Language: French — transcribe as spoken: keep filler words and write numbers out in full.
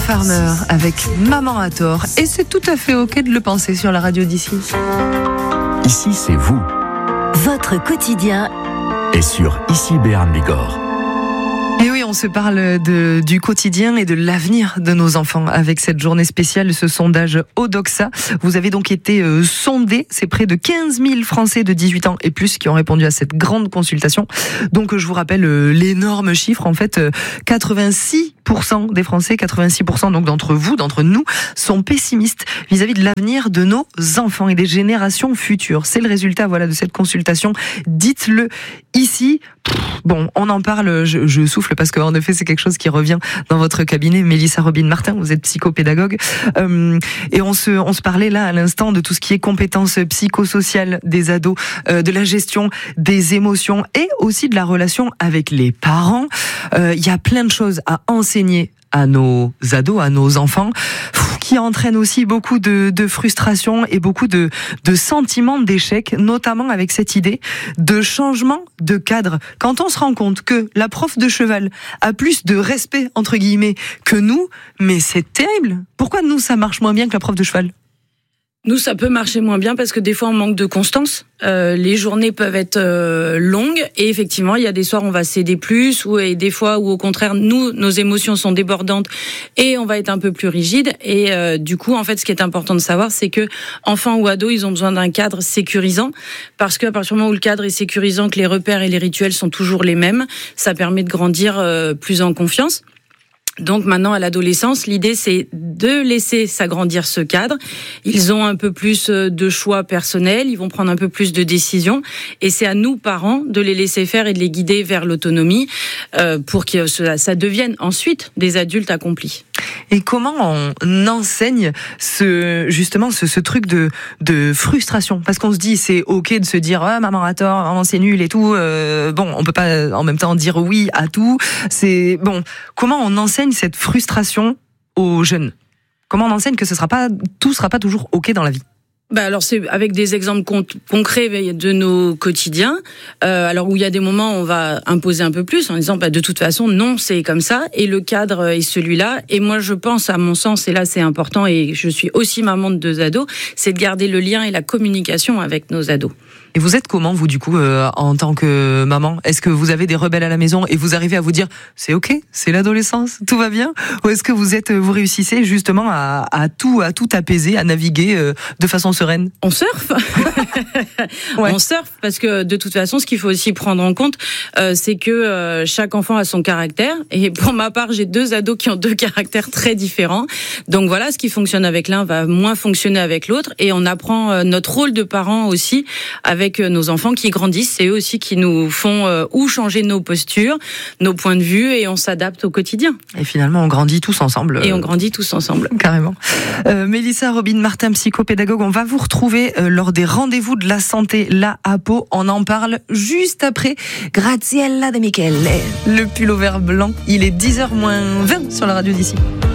Farmer avec Maman a tort. Et c'est tout à fait ok de le penser sur la radio d'ici. Ici, c'est vous. Votre quotidien Et sur Ici Béarn Bigorre. Et oui, on se parle de, du quotidien et de l'avenir de nos enfants avec cette journée spéciale, ce sondage Odoxa. Vous avez donc été euh, sondés, c'est près de quinze mille Français de dix-huit ans et plus qui ont répondu à cette grande consultation. Donc je vous rappelle euh, l'énorme chiffre, en fait, euh, quatre-vingt-six pour cent des Français, quatre-vingt-six pour cent donc d'entre vous, d'entre nous, sont pessimistes vis-à-vis de l'avenir de nos enfants et des générations futures. C'est le résultat, voilà, de cette consultation. Dites-le ici. Bon, on en parle, je, je souffle parce qu'en effet, c'est quelque chose qui revient dans votre cabinet. Mélissa Robin-Martin, vous êtes psychopédagogue. Euh, et on se, on se parlait là à l'instant de tout ce qui est compétences psychosociales des ados, euh, de la gestion des émotions et aussi de la relation avec les parents. Euh, il y a plein de choses à enseigner à nos ados, à nos enfants, qui entraînent aussi beaucoup de, de frustration et beaucoup de, de sentiments d'échec, notamment avec cette idée de changement de cadre. Quand on se rend compte que la prof de cheval a plus de respect, entre guillemets, que nous, mais c'est terrible. Pourquoi nous, ça marche moins bien que la prof de cheval ? Nous, ça peut marcher moins bien parce que des fois, on manque de constance. Euh, les journées peuvent être euh, longues et effectivement, il y a des soirs où on va céder plus ou et des fois où au contraire, nous, nos émotions sont débordantes et on va être un peu plus rigide. Et euh, du coup, en fait, ce qui est important de savoir, c'est que enfants ou ados, ils ont besoin d'un cadre sécurisant parce qu'à partir du moment où le cadre est sécurisant, que les repères et les rituels sont toujours les mêmes, ça permet de grandir euh, plus en confiance. Donc maintenant, à l'adolescence, l'idée, c'est de laisser s'agrandir ce cadre. Ils ont un peu plus de choix personnels, ils vont prendre un peu plus de décisions. Et c'est à nous, parents, de les laisser faire et de les guider vers l'autonomie euh, pour que ça, ça devienne ensuite des adultes accomplis. Et comment on enseigne ce, justement ce, ce truc de, de frustration ? Parce qu'on se dit, c'est ok de se dire ah, maman a tort, maman c'est nul et tout. Euh, bon, on peut pas en même temps dire oui à tout. C'est bon. Comment on enseigne cette frustration aux jeunes ? Comment on enseigne que ce sera pas, tout sera pas toujours ok dans la vie ? Bah alors c'est avec des exemples con- concrets de nos quotidiens. Euh, alors où il y a des moments où on va imposer un peu plus en disant bah de toute façon non c'est comme ça et le cadre est celui-là. Et moi je pense à mon sens et là c'est important et je suis aussi maman de deux ados, c'est de garder le lien et la communication avec nos ados. Et vous êtes comment, vous, du coup, euh, en tant que maman ? Est-ce que vous avez des rebelles à la maison et vous arrivez à vous dire « c'est ok, c'est l'adolescence, tout va bien » ou est-ce que vous êtes, vous réussissez justement à, à, tout, à tout apaiser, à naviguer euh, de façon sereine ? On surfe ouais. On surfe parce que de toute façon, ce qu'il faut aussi prendre en compte, euh, c'est que euh, chaque enfant a son caractère. Et pour ma part, j'ai deux ados qui ont deux caractères très différents. Donc voilà, ce qui fonctionne avec l'un va moins fonctionner avec l'autre. Et on apprend euh, notre rôle de parent aussi avec avec nos enfants qui grandissent, c'est eux aussi qui nous font euh, ou changer nos postures, nos points de vue et on s'adapte au quotidien. Et finalement, on grandit tous ensemble. Et on grandit tous ensemble. Carrément. Euh, Mélissa Robin-Martin, psychopédagogue, on va vous retrouver euh, lors des rendez-vous de la santé, là à Pau. On en parle juste après. Graziella De Michele, le pull au vert blanc. Il est dix heures moins vingt sur la radio d'ici.